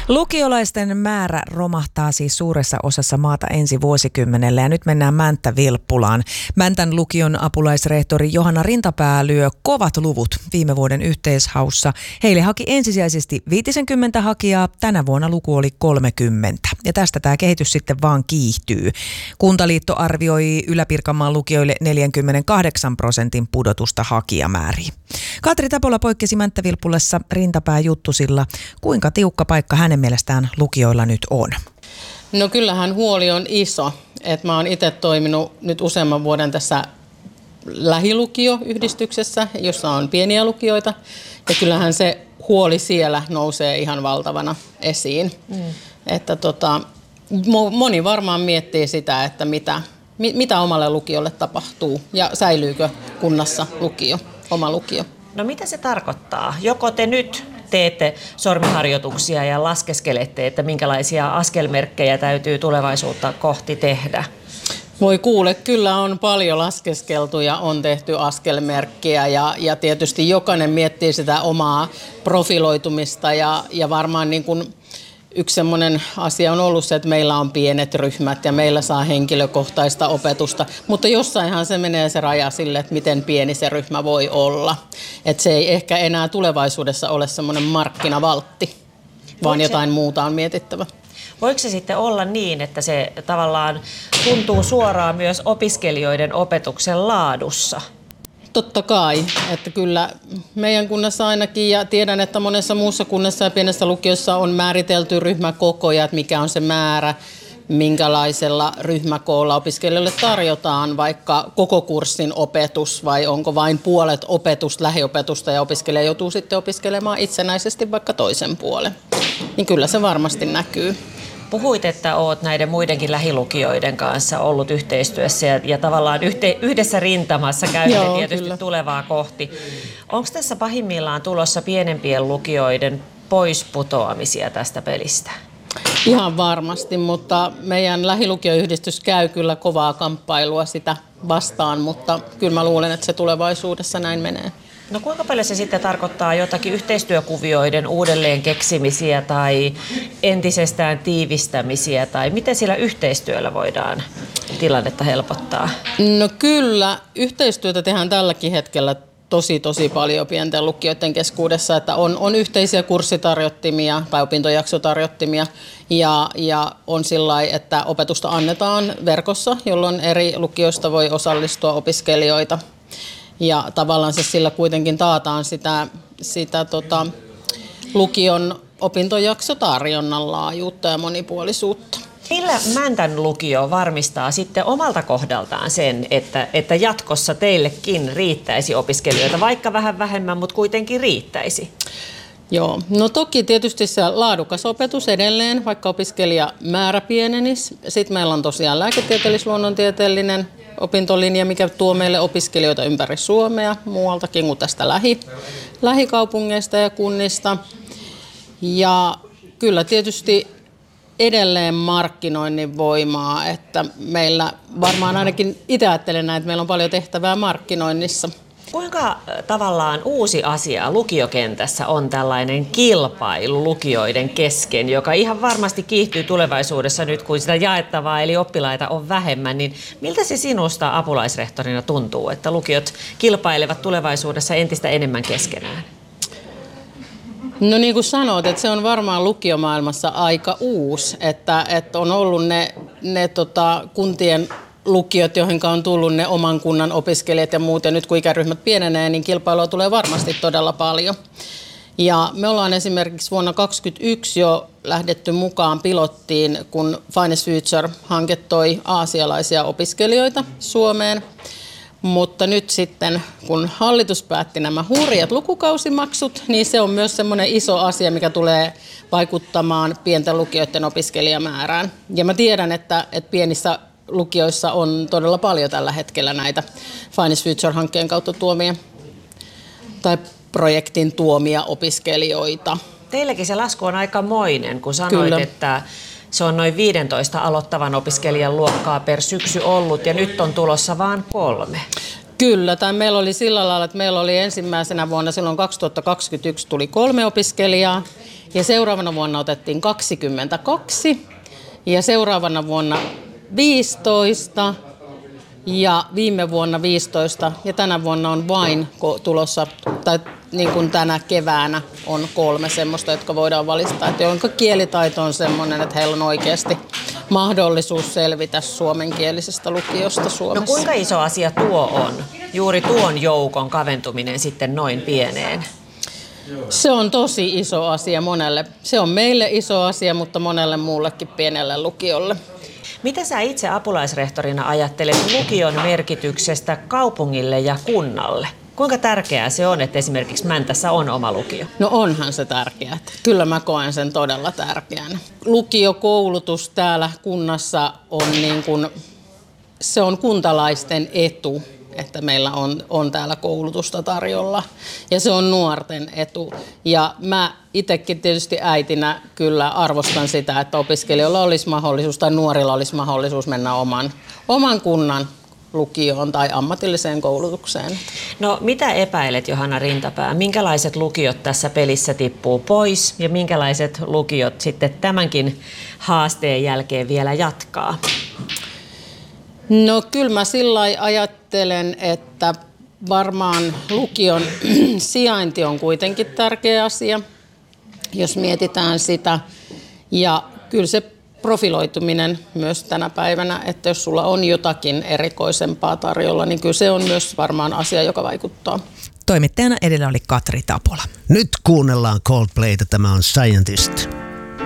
Lukiolaisten määrä romahtaa siis suuressa osassa maata ensi vuosikymmenellä ja nyt mennään Mänttä-Vilppulaan. Mäntän lukion apulaisrehtori Johanna Rintapää lyö kovat luvut viime vuoden yhteishaussa. Heille haki ensisijaisesti 50 hakijaa, tänä vuonna luku oli 30 ja tästä tämä kehitys sitten vaan kiihtyy. Kuntaliitto arvioi Ylä-Pirkanmaan lukioille 48% pudotusta hakijamääriin. Katri Tapola poikkesi Mänttä-Vilppulassa Rintapää juttusilla. Kuinka tiukka paikka hänen mielestään lukioilla nyt on? No kyllähän huoli on iso. Mä oon itse toiminut nyt useamman vuoden tässä lähilukioyhdistyksessä, jossa on pieniä lukioita. Ja kyllähän se huoli siellä nousee ihan valtavana esiin. Että moni varmaan miettii sitä, että mitä omalle lukiolle tapahtuu ja säilyykö kunnassa oma lukio. No mitä se tarkoittaa? Joko te nyt teette sormiharjoituksia ja laskeskelette, että minkälaisia askelmerkkejä täytyy tulevaisuutta kohti tehdä? Voi kuule, kyllä on paljon laskeskeltu ja on tehty askelmerkkiä ja tietysti jokainen miettii sitä omaa profiloitumista ja varmaan niin kuin yksi semmoinen asia on ollut se, että meillä on pienet ryhmät ja meillä saa henkilökohtaista opetusta, mutta jossainhan se menee se raja sille, että miten pieni se ryhmä voi olla. Että se ei ehkä enää tulevaisuudessa ole semmoinen markkinavaltti, vaan jotain muuta on mietittävä. Voiko se sitten olla niin, että se tavallaan tuntuu suoraan myös opiskelijoiden opetuksen laadussa? Totta kai, että kyllä meidän kunnassa ainakin ja tiedän, että monessa muussa kunnassa ja pienessä lukiossa on määritelty ryhmäkokoja, että mikä on se määrä, minkälaisella ryhmäkoolla opiskelijoille tarjotaan vaikka koko kurssin opetus vai onko vain puolet lähiopetusta ja opiskelija joutuu sitten opiskelemaan itsenäisesti vaikka toisen puolen. Niin kyllä se varmasti näkyy. Puhuit, että olet näiden muidenkin lähilukioiden kanssa ollut yhteistyössä ja tavallaan yhdessä rintamassa käytte tietysti kyllä tulevaa kohti. Onko tässä pahimmillaan tulossa pienempien lukioiden poisputoamisia tästä pelistä? Ihan varmasti, mutta meidän lähilukioyhdistys käy kyllä kovaa kamppailua sitä vastaan, mutta kyllä mä luulen, että se tulevaisuudessa näin menee. No kuinka paljon se sitten tarkoittaa jotakin yhteistyökuvioiden uudelleen keksimisiä tai entisestään tiivistämisiä tai miten sillä yhteistyöllä voidaan tilannetta helpottaa? No kyllä, yhteistyötä tehdään tälläkin hetkellä tosi paljon pienten lukioiden keskuudessa, että on yhteisiä kurssitarjottimia tai opintojaksotarjottimia ja on sillä lailla, että opetusta annetaan verkossa, jolloin eri lukioista voi osallistua opiskelijoita. Ja tavallaan se sillä kuitenkin taataan sitä lukion opintojaksotarjonnan laajuutta ja monipuolisuutta. Millä Mäntän lukio varmistaa sitten omalta kohdaltaan sen, että jatkossa teillekin riittäisi opiskelijoita, vaikka vähän vähemmän, mutta kuitenkin riittäisi? Joo, no toki tietysti se laadukas opetus edelleen, vaikka opiskelijamäärä pienenisi. Sitten meillä on tosiaan lääketieteellis-luonnontieteellinen opintolinja, mikä tuo meille opiskelijoita ympäri Suomea, muualtakin kuin tästä lähikaupungeista ja kunnista. Ja kyllä tietysti edelleen markkinoinnin voimaa, että meillä varmaan ainakin itse ajattelen näin, että meillä on paljon tehtävää markkinoinnissa. Kuinka tavallaan uusi asia lukiokentässä on tällainen kilpailu lukioiden kesken, joka ihan varmasti kiihtyy tulevaisuudessa nyt, kun sitä jaettavaa eli oppilaita on vähemmän, niin miltä se sinusta apulaisrehtorina tuntuu, että lukiot kilpailevat tulevaisuudessa entistä enemmän keskenään? No niin kuin sanoit, että se on varmaan lukiomaailmassa aika uusi, että on ollut ne kuntien lukiot, joihin on tullut ne oman kunnan opiskelijat ja muut, ja nyt kun ikäryhmät pienenee, niin kilpailua tulee varmasti todella paljon. Ja me ollaan esimerkiksi vuonna 2021 jo lähdetty mukaan pilottiin, kun Finest Future-hanke toi aasialaisia opiskelijoita Suomeen. Mutta nyt sitten, kun hallitus päätti nämä hurjat lukukausimaksut, niin se on myös semmoinen iso asia, mikä tulee vaikuttamaan pienten lukioiden opiskelijamäärään. Ja mä tiedän, että pienissä lukioissa on todella paljon tällä hetkellä näitä Finest Future-hankkeen kautta tuomia tai projektin tuomia opiskelijoita. Teilläkin se lasku on aikamoinen, kun sanoit, Kyllä. että se on noin 15 aloittavan opiskelijan luokkaa per syksy ollut ja nyt on tulossa vaan 3. Kyllä, tai meillä oli sillä lailla, että meillä oli ensimmäisenä vuonna silloin 2021 tuli 3 opiskelijaa Ja seuraavana vuonna otettiin 22 ja seuraavana vuonna 15 ja viime vuonna 15 ja tänä vuonna on vain tulossa, tai niin kuin tänä keväänä on 3 semmoista, jotka voidaan valistaa, että jonka kielitaito on semmoinen, että heillä on oikeasti mahdollisuus selvitä suomenkielisestä lukiosta Suomessa. No kuinka iso asia tuo on, juuri tuon joukon kaventuminen sitten noin pieneen? Se on tosi iso asia monelle. Se on meille iso asia, mutta monelle muullekin pienelle lukiolle. Mitä sä itse apulaisrehtorina ajattelet lukion merkityksestä kaupungille ja kunnalle? Kuinka tärkeää se on, että esimerkiksi Mäntässä on oma lukio? No onhan se tärkeää. Kyllä mä koen sen todella tärkeänä. Lukiokoulutus täällä kunnassa on se on kuntalaisten etu, että meillä on täällä koulutusta tarjolla. Ja se on nuorten etu. Ja mä itsekin tietysti äitinä kyllä arvostan sitä, että opiskelijoilla olisi mahdollisuus tai nuorilla olisi mahdollisuus mennä oman kunnan lukioon tai ammatilliseen koulutukseen. No mitä epäilet, Johanna Rintapää? Minkälaiset lukiot tässä pelissä tippuu pois ja minkälaiset lukiot sitten tämänkin haasteen jälkeen vielä jatkaa? No kyllä mä sillä lailla ajattelen, että varmaan lukion sijainti on kuitenkin tärkeä asia, jos mietitään sitä. Ja kyllä se profiloituminen myös tänä päivänä, että jos sulla on jotakin erikoisempaa tarjolla, niin kyllä se on myös varmaan asia, joka vaikuttaa. Toimittajana edellä oli Katri Tapola. Nyt kuunnellaan Coldplayta, tämä on Scientist.